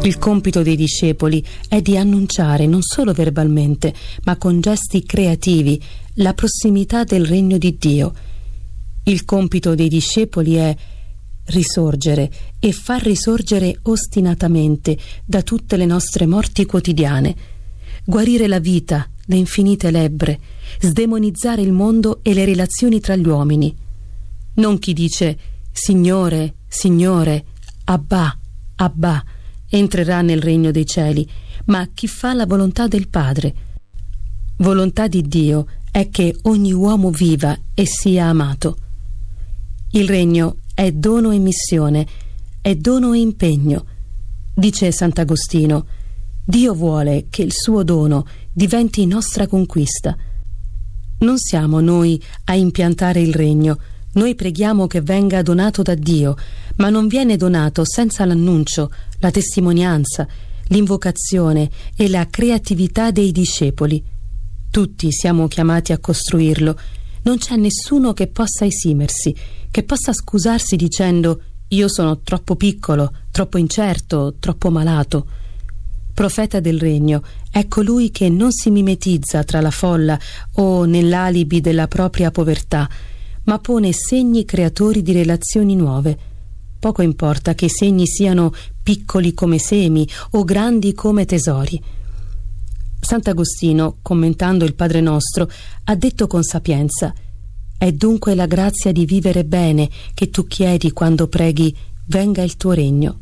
Il compito dei discepoli è di annunciare non solo verbalmente, ma con gesti creativi, la prossimità del regno di Dio. Il compito dei discepoli è risorgere e far risorgere ostinatamente da tutte le nostre morti quotidiane, guarire la vita, le infinite lebbre, sdemonizzare il mondo e le relazioni tra gli uomini. Non chi dice Signore, Signore, Abba, Abba, entrerà nel regno dei cieli, ma chi fa la volontà del Padre. Volontà di Dio è che ogni uomo viva e sia amato. Il regno è dono e missione, è dono e impegno. Dice Sant'Agostino: Dio vuole che il suo dono diventi nostra conquista. Non siamo noi a impiantare il regno, noi preghiamo che venga donato da Dio, ma non viene donato senza l'annuncio, la testimonianza, l'invocazione e la creatività dei discepoli. Tutti siamo chiamati a costruirlo. Non c'è nessuno che possa esimersi, che possa scusarsi dicendo «Io sono troppo piccolo, troppo incerto, troppo malato». Profeta del regno è colui che non si mimetizza tra la folla o nell'alibi della propria povertà, ma pone segni creatori di relazioni nuove. Poco importa che i segni siano piccoli come semi o grandi come tesori. Sant'Agostino, commentando il Padre Nostro, ha detto con sapienza: è dunque la grazia di vivere bene che tu chiedi quando preghi venga il tuo regno.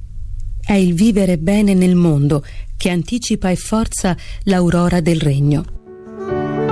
È il vivere bene nel mondo che anticipa e forza l'aurora del regno.